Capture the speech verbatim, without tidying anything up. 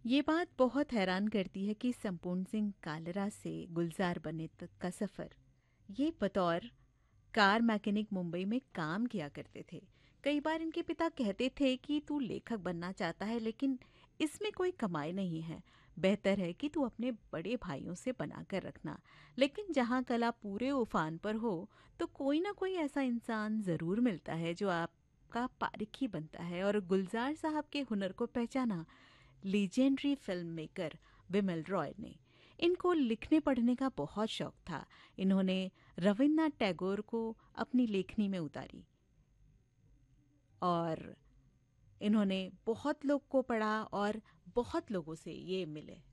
ये बात बहुत हैरान करती है कि संपूर्ण सिंह कालरा से गुलजार बने तक का सफ़र। ये बतौर कार मैकेनिक मुंबई में काम किया करते थे। कई बार इनके पिता कहते थे कि तू लेखक बनना चाहता है, लेकिन इसमें कोई कमाई नहीं है। बेहतर है कि तू अपने बड़े भाइयों से बना कर रखना। लेकिन जहाँ कला पूरे उफान पर हो, तो कोई ना कोई ऐसा इंसान ज़रूर मिलता है जो आपका पारिक ही बनता है। और गुलजार साहब के हुनर को पहचाना लीजेंडरी फिल्म मेकर विमल रॉय ने। इनको लिखने पढ़ने का बहुत शौक था। इन्होंने रविन्द्रनाथ टैगोर को अपनी लेखनी में उतारी और इन्होंने बहुत लोग को पढ़ा और बहुत लोगों से ये मिले।